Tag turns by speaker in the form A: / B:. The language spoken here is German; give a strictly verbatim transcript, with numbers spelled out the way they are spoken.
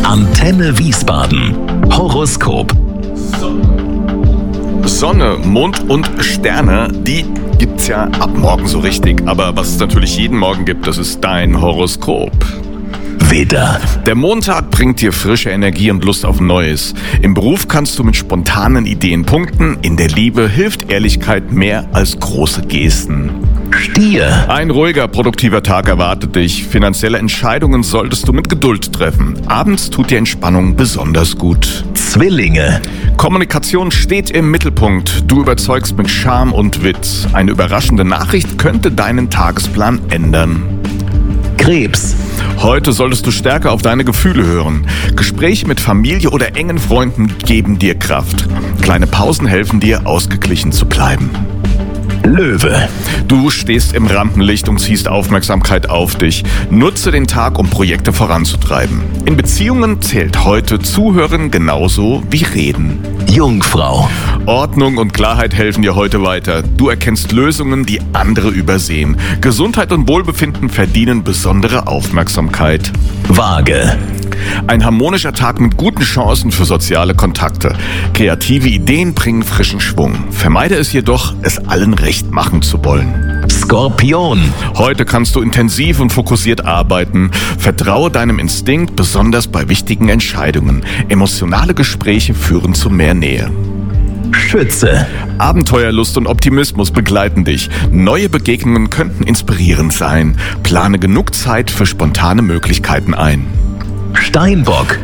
A: Antenne Wiesbaden. Horoskop.
B: Sonne, Mond und Sterne, die gibt's ja ab morgen so richtig. Aber was es natürlich jeden Morgen gibt, das ist dein Horoskop.
A: Widder.
B: Der Montag bringt dir frische Energie und Lust auf Neues. Im Beruf kannst du mit spontanen Ideen punkten. In der Liebe hilft Ehrlichkeit mehr als große Gesten.
A: Stier.
B: Ein ruhiger, produktiver Tag erwartet dich. Finanzielle Entscheidungen solltest du mit Geduld treffen. Abends tut dir Entspannung besonders gut.
A: Zwillinge.
B: Kommunikation steht im Mittelpunkt. Du überzeugst mit Charme und Witz. Eine überraschende Nachricht könnte deinen Tagesplan ändern.
A: Krebs.
B: Heute solltest du stärker auf deine Gefühle hören. Gespräche mit Familie oder engen Freunden geben dir Kraft. Kleine Pausen helfen dir, ausgeglichen zu bleiben.
A: Löwe.
B: Du stehst im Rampenlicht und ziehst Aufmerksamkeit auf dich. Nutze den Tag, um Projekte voranzutreiben. In Beziehungen zählt heute Zuhören genauso wie Reden.
A: Jungfrau.
B: Ordnung und Klarheit helfen dir heute weiter. Du erkennst Lösungen, die andere übersehen. Gesundheit und Wohlbefinden verdienen besondere Aufmerksamkeit.
A: Waage.
B: Ein harmonischer Tag mit guten Chancen für soziale Kontakte. Kreative Ideen bringen frischen Schwung. Vermeide es jedoch, es allen recht machen zu wollen.
A: Skorpion.
B: Heute kannst du intensiv und fokussiert arbeiten. Vertraue deinem Instinkt, besonders bei wichtigen Entscheidungen. Emotionale Gespräche führen zu mehr Nähe.
A: Schütze.
B: Abenteuerlust und Optimismus begleiten dich. Neue Begegnungen könnten inspirierend sein. Plane genug Zeit für spontane Möglichkeiten ein.
A: Steinbock.